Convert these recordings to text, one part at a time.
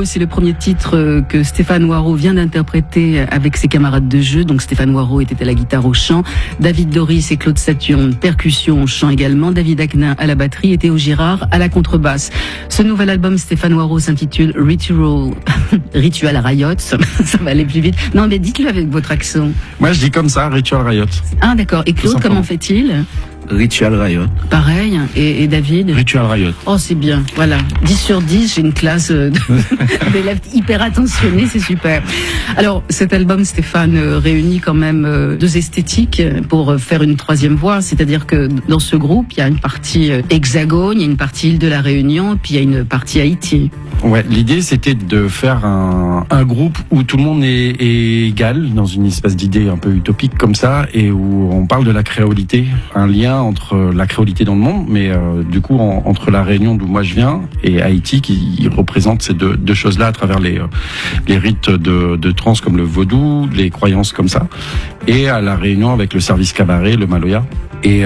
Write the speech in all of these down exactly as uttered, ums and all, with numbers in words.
Tango, c'est le premier titre que Stéphane Waro vient d'interpréter avec ses camarades de jeu. Donc Stéphane Waro était à la guitare au chant, David Doris et Claude Saturne, percussion au chant également, David Aknin à la batterie et Théo Girard à la contrebasse. Ce nouvel album Stéphane Waro s'intitule Ritual, Ritual Riot, ça va aller plus vite. Non mais dites-le avec votre accent. Moi je dis comme ça, Ritual Riot. Ah d'accord, et Claude comment fait-il ? Ritual Riot. Pareil, et, et David ? Ritual Riot. Oh, c'est bien, voilà. dix sur dix, j'ai une classe d'élèves hyper attentionnés, c'est super. Alors, cet album, Stéphane, réunit quand même deux esthétiques pour faire une troisième voix, c'est-à-dire que dans ce groupe, il y a une partie Hexagone, il y a une partie Île de la Réunion, puis il y a une partie Haïti. Ouais, l'idée c'était de faire un, un groupe où tout le monde est, est égal, dans une espèce d'idée un peu utopique comme ça, et où on parle de la créolité, un lien entre la créolité dans le monde, mais euh, du coup en, entre la Réunion d'où moi je viens et Haïti qui représente ces deux, deux choses-là à travers les, euh, les rites de, de trance comme le vaudou, les croyances comme ça, et à la Réunion avec le service cabaret, le maloya, et euh,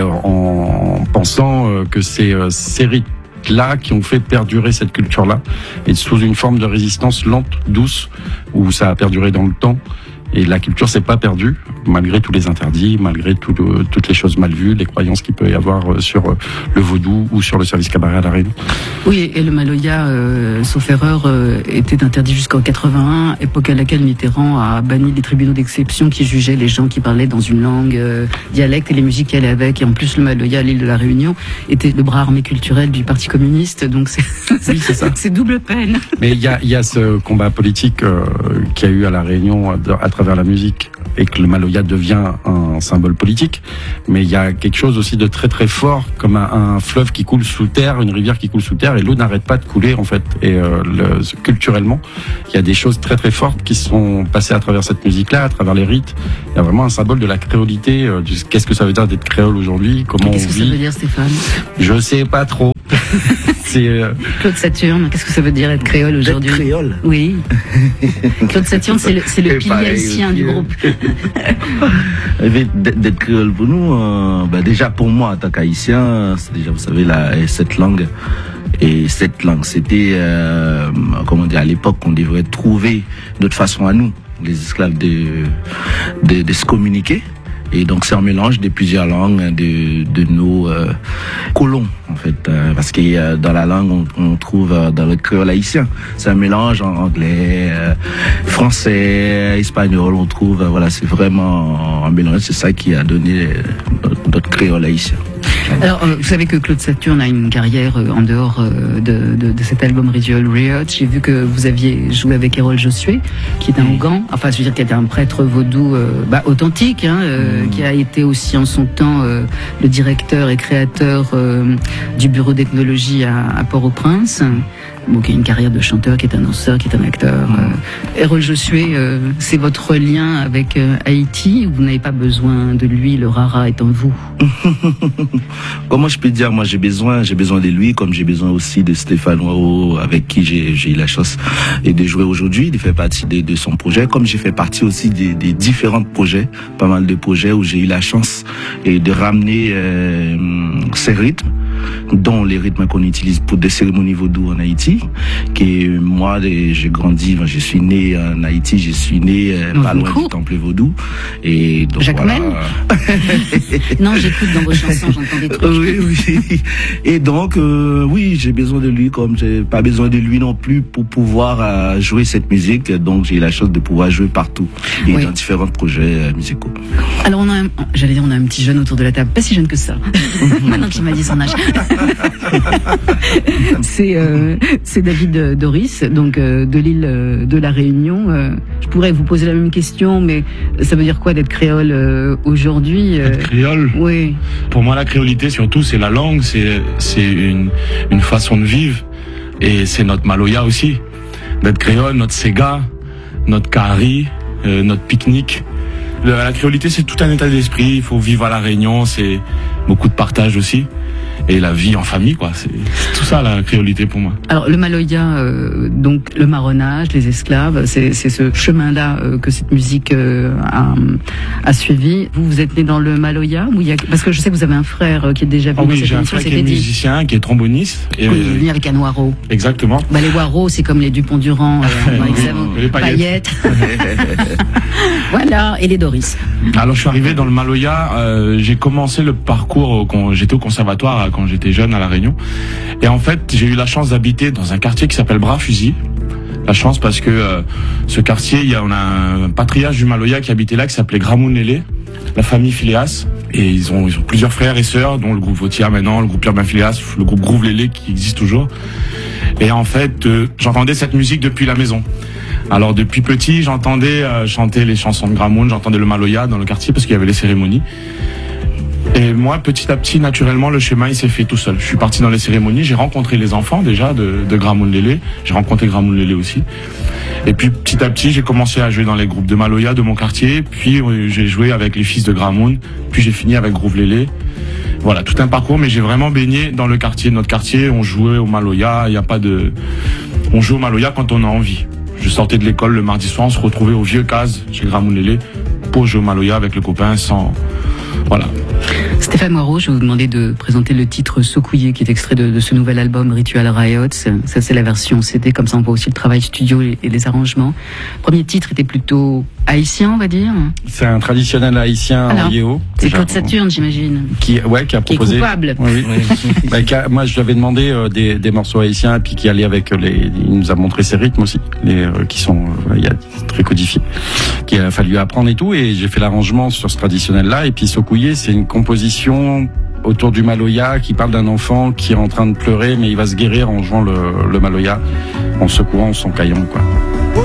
en pensant euh, que c'est euh, ces rites là qui ont fait perdurer cette culture-là, et sous une forme de résistance lente, douce, où ça a perduré dans le temps. Et la culture s'est pas perdue, malgré tous les interdits, malgré tout le, toutes les choses mal vues, les croyances qu'il peut y avoir sur le vaudou ou sur le service cabaret à la Réunion. Oui, et le maloya, euh, sauf erreur, euh, était interdit jusqu'en quatre-vingt-un, époque à laquelle Mitterrand a banni les tribunaux d'exception qui jugeaient les gens qui parlaient dans une langue euh, dialecte et les musiques qui allaient avec. Et en plus, le maloya à l'île de la Réunion était le bras armé culturel du Parti communiste, donc c'est, oui, c'est ça. C'est double peine. Mais il y a, y a ce combat politique euh, qu'il y a eu à la Réunion à, à travers la musique, et que le maloya devient un symbole politique, mais il y a quelque chose aussi de très très fort, comme un, un fleuve qui coule sous terre, une rivière qui coule sous terre, et l'eau n'arrête pas de couler en fait. Et euh, le, culturellement, il y a des choses très très fortes qui sont passées à travers cette musique-là, à travers les rites. Il y a vraiment un symbole de la créolité. Euh, du, qu'est-ce que ça veut dire d'être créole aujourd'hui ? Comment qu'est-ce on que vit ? Ça veut dire, Stéphane ? Je sais pas trop. C'est euh... Claude Saturne, qu'est-ce que ça veut dire être créole aujourd'hui ? Être créole. Oui. Claude Saturne, c'est le, c'est le pilier haïtien du groupe. D'être créole pour nous, euh, bah déjà pour moi en tant qu'haïtien, c'est déjà, vous savez, la, cette langue. Et cette langue, c'était, euh, comment dire, à l'époque, on devrait trouver notre façon à nous, les esclaves, de, de, de se communiquer. Et donc c'est un mélange de plusieurs langues de, de nos euh, colons en fait, euh, parce que euh, dans la langue on, on trouve euh, dans le créole haïtien, c'est un mélange en anglais, euh, français, espagnol, on trouve, euh, voilà, c'est vraiment un mélange, c'est ça qui a donné euh, notre, notre créole haïtien. Alors, euh, vous savez que Claude Saturne a une carrière euh, en dehors euh, de, de, de cet album Ritual Riot. J'ai vu que vous aviez joué avec Errol Josué, qui est un Ougan, enfin, je veux dire, qui était un prêtre vaudou euh, bah, authentique, hein, euh, mmh. qui a été aussi en son temps euh, le directeur et créateur euh, du bureau d'ethnologie à, à Port-au-Prince. Bon, qui a une carrière de chanteur, qui est un danseur, qui est un acteur. Euh, Errol Josué, euh, c'est votre lien avec euh, Haïti, ou vous n'avez pas besoin de lui, le rara est en vous? Comment je peux dire, moi j'ai besoin, j'ai besoin de lui, comme j'ai besoin aussi de Stéphane Waro, avec qui j'ai, j'ai eu la chance et de jouer aujourd'hui, de faire partie de, de son projet, comme j'ai fait partie aussi des, des différents projets, pas mal de projets où j'ai eu la chance et de ramener euh, ces rythmes, dont les rythmes qu'on utilise pour des cérémonies vaudou en Haïti, qui moi j'ai grandi, je suis né en Haïti, je suis né euh, pas loin du temple vaudou, et donc Jacques voilà. Non, j'écoute dans vos chansons, j'entends des trucs. Oui, oui. Et donc euh, oui, j'ai besoin de lui, comme j'ai pas besoin de lui non plus pour pouvoir euh, jouer cette musique, donc j'ai eu la chance de pouvoir jouer partout et oui. dans différents projets euh, musicaux. Alors on a, un, j'allais dire on a un petit jeune autour de la table, pas si jeune que ça. Maintenant qu'il m'a dit son âge. c'est euh, c'est David Doris, donc euh, de l'île euh, de la Réunion. Euh, je pourrais vous poser la même question, mais ça veut dire quoi d'être créole euh, aujourd'hui euh... Être créole. Oui. Pour moi, la créolité, surtout, c'est la langue, c'est c'est une une façon de vivre, et c'est notre maloya aussi. D'être créole, notre sega, notre kari, euh, notre pique-nique. Le, la créolité, c'est tout un état d'esprit. Il faut vivre à la Réunion, c'est beaucoup de partage aussi. et la vie en famille, quoi. C'est tout ça la créolité pour moi. Alors le Maloya, euh, donc le marronnage, les esclaves, c'est, c'est ce chemin-là euh, que cette musique euh, a, a suivi. Vous, vous êtes né dans le Maloya ou il y a... Parce que je sais que vous avez un frère euh, qui est déjà venu Oh dans oui, cette j'ai un émission, frère qui est c'était dit. musicien, qui est tromboniste. Et Oui, il est venu avec un waro. Exactement. Bah, les waros, c'est comme les Dupont-Durand, euh, dans l'examen. Les paillettes. Voilà, et les Doris. Alors je suis arrivé dans le Maloya, euh, j'ai commencé le parcours quand j'étais au conservatoire, quand j'étais jeune à La Réunion. Et en fait, j'ai eu la chance d'habiter dans un quartier qui s'appelle Bras-Fusil. La chance parce que euh, ce quartier, il y a, on a un patriarche du Maloya qui habitait là, qui s'appelait Gramoun Lélé, la famille Phileas. Et ils ont, ils ont plusieurs frères et sœurs, dont le groupe Vautier maintenant, le groupe Urbain Phileas, le groupe Groove Lélé qui existe toujours. Et en fait, euh, j'entendais cette musique depuis la maison. Alors depuis petit, j'entendais euh, chanter les chansons de Gramoun, j'entendais le Maloya dans le quartier parce qu'il y avait les cérémonies. Et moi, petit à petit, naturellement, le schéma, il s'est fait tout seul. Je suis parti dans les cérémonies, j'ai rencontré les enfants déjà de, de Gramoun Lélé, j'ai rencontré Gramoun Lélé aussi. Et puis petit à petit, j'ai commencé à jouer dans les groupes de Maloya de mon quartier, puis euh, j'ai joué avec les fils de Gramoun, puis j'ai fini avec Groove Lélé. Voilà, tout un parcours, mais j'ai vraiment baigné dans le quartier. Notre quartier, on jouait au Maloya, il n'y a pas de... On joue au Maloya quand on a envie. Je sortais de l'école le mardi soir, on se retrouvait au vieux case chez Gramoun Lélé pour jouer au Maloya avec le copain sans... Voilà. Stéphane Moreau, je vais vous demander de présenter le titre Sokouye, qui est extrait de, de ce nouvel album Ritual Riot. Ça, c'est la version C D, comme ça on voit aussi le travail studio et, et les arrangements. Le premier titre était plutôt haïtien, on va dire. C'est un traditionnel haïtien Alors, en yéo. c'est Claude Saturne, j'imagine. Qui, ouais, qui a Qui est proposé. coupable. Oui, oui. Bah, qui a- moi, je lui avais demandé euh, des, des morceaux haïtiens, et puis qui allait avec les. Il nous a montré ses rythmes aussi, les euh, qui sont, euh, il y a très codifiés, qu'il a fallu apprendre et tout. Et j'ai fait l'arrangement sur ce traditionnel-là. Et puis Sokouye, c'est une composition autour du Maloya qui parle d'un enfant qui est en train de pleurer, mais il va se guérir en jouant le, le Maloya, en secouant son caillon, quoi.